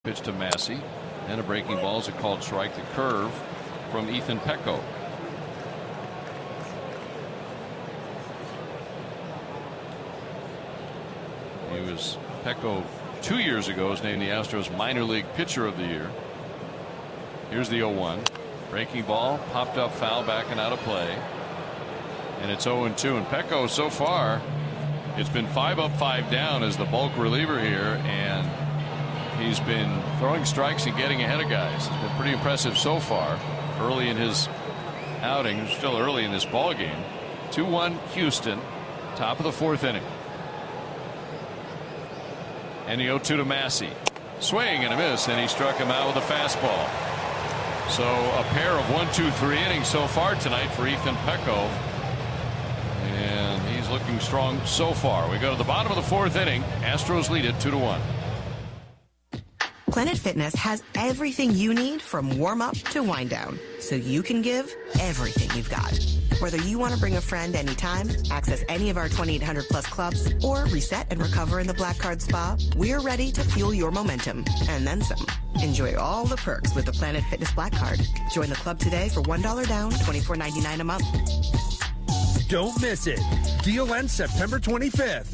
Pitch to Massey, and a breaking ball is a called strike. The curve from Ethan Pecco. Pecco 2 years ago was named the Astros minor league pitcher of the year. Here's the 0-1. Breaking ball, popped up foul, back and out of play. And it's 0-2. And Pecco so far, it's been 5 up, 5 down as the bulk reliever here, and he's been throwing strikes and getting ahead of guys. It's been pretty impressive so far early in his outing. Still early in this ball game. 2-1 Houston, top of the 4th inning. And the 0-2 to Massey. Swing and a miss, and he struck him out with a fastball. So a pair of 1, 2, 3 innings so far tonight for Ethan Pecco. And he's looking strong so far. We go to the bottom of the 4th inning. Astros lead it 2-1. Planet Fitness has everything you need from warm-up to wind-down, so you can give everything you've got. Whether you want to bring a friend anytime, access any of our 2,800-plus clubs, or reset and recover in the Black Card Spa, we're ready to fuel your momentum, and then some. Enjoy all the perks with the Planet Fitness Black Card. Join the club today for $1 down, $24.99 a month. Don't miss it. Deal ends September 25th.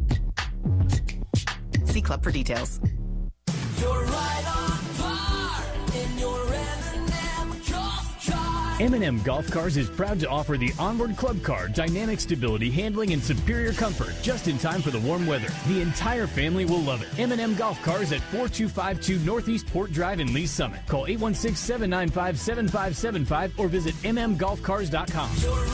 See club for details. You're right on par in your M&M Golf Car. M&M Golf Cars is proud to offer the Onward Club Car, dynamic stability, handling, and superior comfort, just in time for the warm weather. The entire family will love it. M&M Golf Cars at 4252 Northeast Port Drive in Lee's Summit. Call 816-795-7575 or visit mmgolfcars.com.